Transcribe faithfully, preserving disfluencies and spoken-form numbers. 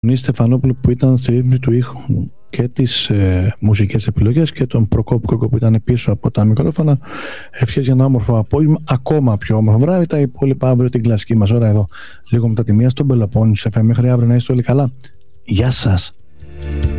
Νη Στεφανόπουλο που ήταν στη ρύθμιση του ήχου και τις ε, μουσικές επιλογές και τον Προκόπη Κόκο που ήταν πίσω από τα μικρόφωνα. Ευχές για ένα όμορφο απόγευμα, ακόμα πιο όμορφο βράδυ. Τα υπόλοιπα αύριο την κλασική μας ώρα εδώ λίγο μετά τη μία στον Πελοπόννησο εφ εμ. Μέχρι αύριο να είστε όλοι καλά. Γεια σας.